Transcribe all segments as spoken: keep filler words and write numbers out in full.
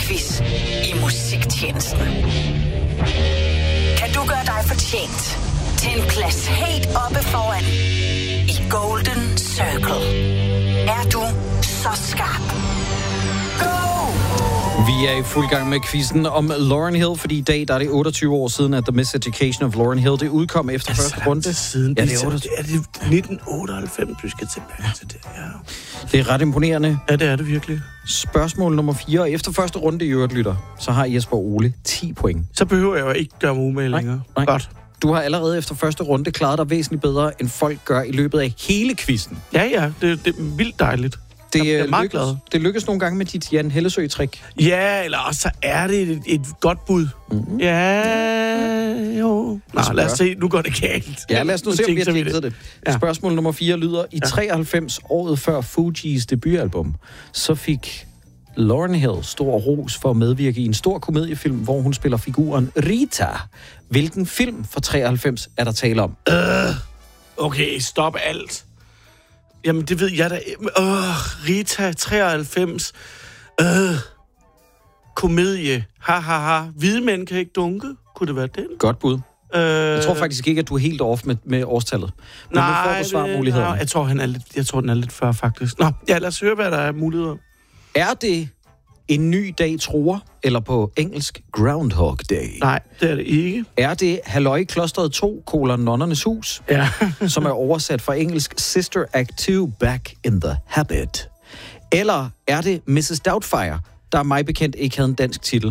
quiz i musiktjenesten. Kan du gøre dig fortjent til en plads helt oppe foran i Golden Circle? Er du så skarp? Go! Vi er i fuld gang med quizzen om Lauryn Hill, fordi i dag der er det otteogtyve år siden, at The Miseducation of Lauryn Hill det udkom efter altså, første runde. Siden. Ja, det er, otteogtyve. Er det nitten otteoghalvfems, vi skal tilbage ja. til det? Ja. Det er ret imponerende. Ja, det er det virkelig. Spørgsmål nummer fire. Efter første runde i øvrigt lytter, så har Jesper Ole ti point. Så behøver jeg jo ikke gøre mig umage længere. Nej. Godt. Du har allerede efter første runde klaret dig væsentligt bedre, end folk gør i løbet af hele quizzen. Ja, ja. Det, det er vildt dejligt. Det, jeg er meget lykkes, glad. det lykkes nogle gange med dit Jan Hellesø-trick. Ja, eller også så er det et, et godt bud. Mm-hmm. Ja, jo. Nå, lad os se. Nu går det galt. Ja, lad os nu se, om vi har tænkt det. Ja. Spørgsmål nummer fire lyder, i ja. treoghalvfems, året før Fugees debutalbum, så fik Lauryn Hill stor ros for at medvirke i en stor komediefilm, hvor hun spiller figuren Rita. Hvilken film fra treoghalvfems er der tale om? Øh, okay, stop alt. Jamen, det ved jeg da. Åh, Rita, treoghalvfems. Øh, komedie. Ha, ha, ha. Hvide mænd kan ikke dunke. Kunne det være den? Godt bud. Øh, jeg tror faktisk ikke, at du er helt off med, med årstallet. Men nej, nu får du svarmulighederne. Jeg tror, han er lidt, jeg tror, den er lidt før, faktisk. Nå, ja, lad os høre, hvad der er muligheder. Er det En ny dag truer, eller på engelsk Groundhog Day? Nej, det er det ikke. Er det Halløj Klosteret to, kolon Nonnernes Hus, ja. som er oversat fra engelsk Sister Act to, Back in the Habit? Eller er det missus Doubtfire, der mig bekendt ikke havde en dansk titel?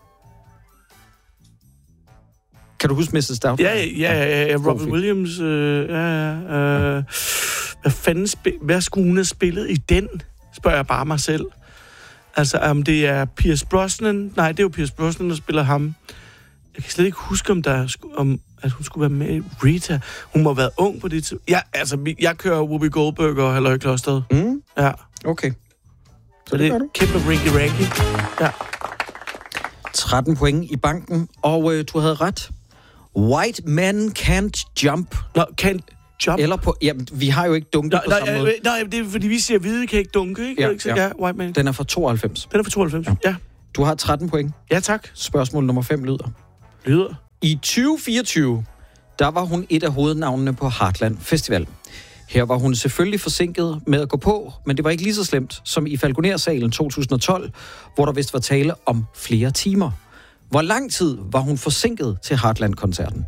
Kan du huske missus Doubtfire? Ja, ja, ja, ja. Robin Williams. Øh, ja, ja, øh, hvad fanden sp- hvad skulle hun have spillet i den? Spørger jeg bare mig selv. Altså, om det er Pierce Brosnan... Nej, det er jo Pierce Brosnan, der spiller ham. Jeg kan slet ikke huske, om, der, om at hun skulle være med i Rita. Hun må have været ung på det tidspunkt. Ja, altså, jeg kører Whoopi Goldberg og Halløj Klosteret. Mm. Ja. Okay. Så det er kæmpe Rinky Ranky. Ja. tretten point i banken, og øh, du havde ret. White men can't jump. Nå, can't jump? Eller på... Jamen, vi har jo ikke dunket nej, på nej, samme måde. Nej, det er fordi, vi siger, at hvide kan ikke dunke, ikke? Ja, ikke? ja. ja, white man. Den er fra tooghalvfems. Den er fra tooghalvfems, ja. ja. Du har tretten point. Ja, tak. Spørgsmål nummer fem lyder. Lyder. I tyve fireogtyve, der var hun et af hovednavnene på Heartland Festival. Her var hun selvfølgelig forsinket med at gå på, men det var ikke lige så slemt som i Falconer-salen to tusind og tolv, hvor der vist var tale om flere timer. Hvor lang tid var hun forsinket til Heartland-koncerten?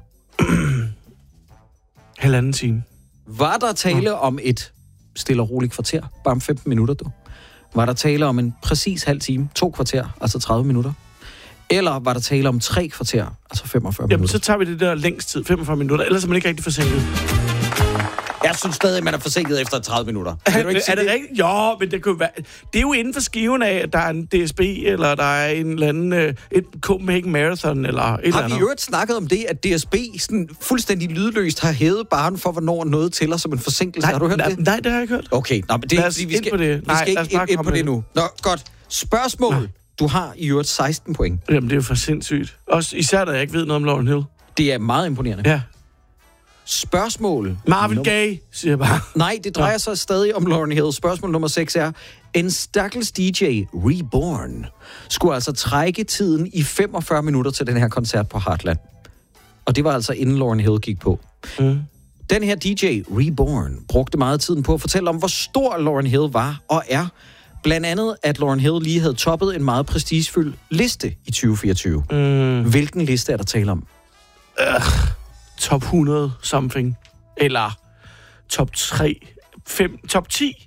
Halvanden time. Var der tale om et stille og roligt kvarter? Bare om femten minutter, du. Var der tale om en præcis halv time? To kvarter, altså tredive minutter? Eller var der tale om tre kvarter, altså femogfyrre Jamen, minutter? så tager vi det der længst tid, femogfyrre minutter, ellers er man ikke rigtig forsinket. Jeg synes stadig, at man er forsinket efter tredive minutter. Er, ikke er det, det rigtigt? Jo, men det kunne være... Det er jo inden for skiven af, at der er en D S B, eller der er en eller anden... Uh, et Copenhagen Marathon, eller et har eller andet. Har vi jo snakket om det, at D S B sådan fuldstændig lydløst har hævet barren for, hvornår noget tæller som en forsinkelse? Nej, har du hørt nej, det? Nej, det har jeg ikke hørt. Okay, nå, men det, lad os vi skal, ind på det. Vi Nej, skal ikke ind, ind på det nu. Nå, godt. Spørgsmål. Nej. Du har i øvrigt seksten point. Jamen, det er jo for sindssygt. Også især, da jeg ikke ved noget om Lauryn Hill. Det er meget imponerende. Ja. Spørgsmål... Marvin nummer... Gaye, siger jeg bare. Nej, det drejer sig stadig om Lauryn Hill. Spørgsmål nummer seks er... En stakkels D J, Reborn, skulle altså trække tiden i femogfyrre minutter til den her koncert på Heartland. Og det var altså inden Lauryn Hill gik på. Mm. Den her D J, Reborn, brugte meget tiden på at fortælle om, hvor stor Lauryn Hill var og er. Blandt andet, at Lauryn Hill lige havde toppet en meget prestigefyldt liste i tyve fireogtyve. Mm. Hvilken liste er der tale om? Øh, top hundrede something. Eller top tre, fem, top ti.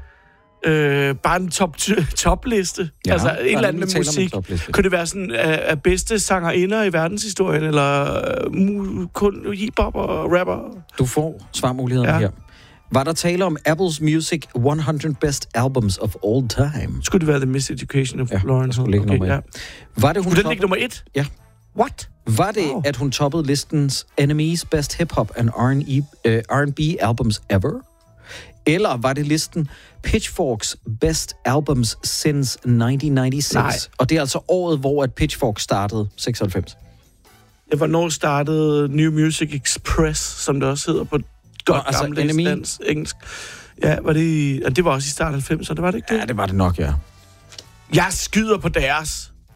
Øh, bare en top topliste. Ja, altså en eller anden med musik. Kunne det være sådan af, af bedste sangerinder i verdenshistorien, eller uh, kun hiphop og rapper? Du får svarmulighederne ja. her. Var der tale om Apple's Music hundrede Best Albums of All Time? Skulle det være The Miseducation of ja, Lauryn Hill? Okay, nummer ja. Var det, hun skulle den ligge nummer et? Ja. What? Var det, wow. at hun toppede listens Enemies Best Hip-Hop and R and B Albums Ever? Eller var det listen Pitchforks Best Albums Since nitten nioghalvtreds? Nej. Og det er altså året, hvor at Pitchfork startede, seksoghalvfems. Ja, hvornår startede New Music Express, som det også hedder på godt altså gammeldags dansk, engelsk. Ja, var det, ja, det var også i start halvfemserne, det var det ikke det? Ja, det var det nok, ja. Jeg skyder på deres.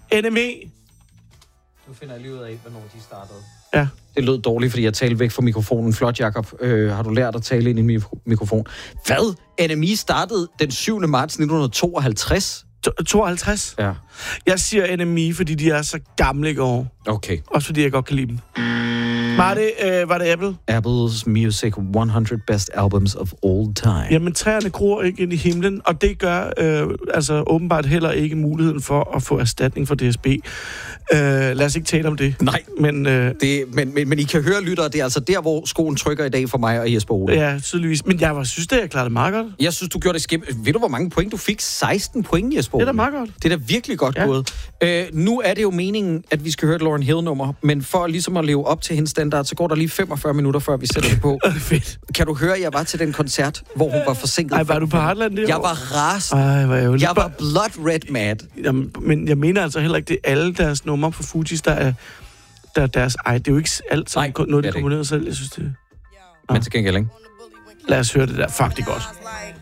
N M E. Nu finder jeg lige ud af, hvornår de startede. Ja. Det lød dårligt, fordi jeg talte væk fra mikrofonen. Flot, Jacob. Øh, har du lært at tale ind i en mikrofon? Hvad? N M E startede den syvende marts nitten tooghalvtreds? tooghalvtreds? Ja. Jeg siger N M E, fordi de er så gamle i går. Okay. Også fordi jeg godt kan lide dem. Var det, øh, var det Apple? Apple's Music hundrede Best Albums of All Time. Jamen, træerne gror ikke ind i himlen, og det gør øh, altså åbenbart heller ikke muligheden for at få erstatning for D S B. Øh, lad os ikke tale om det. Nej, men, øh, det, men, men, men I kan høre, lyttere, det er altså der, hvor skoen trykker i dag for mig og Jesper Ole. Ja, tydeligvis. Men jeg var, synes, det jeg klarede det meget godt. Jeg synes, du gjorde det skæmt. Ved du, hvor mange point du fik? seksten point, Jesper Ole. Det er da meget godt. Det er da virkelig godt ja. gået. Øh, nu er det jo meningen, at vi skal høre et Lauryn Hill-nummer, men for ligesom at leve op til hendes standard, så går der lige femogfyrre minutter, før vi sætter det på. Fedt. Kan du høre, at jeg var til den koncert, hvor hun var forsinket? Ej, var du på Heartland det Jeg år? var ras. Ej, hvor jeg, jeg var blood red mad. Jamen, men jeg mener altså heller ikke, det er alle deres numre på Fujis, der er, der er deres... Ej, det er jo ikke alt sammen noget, de komponerede selv. Jeg synes, det... Men til gengæld, ikke? Lad os høre det der. Fuck, det er godt.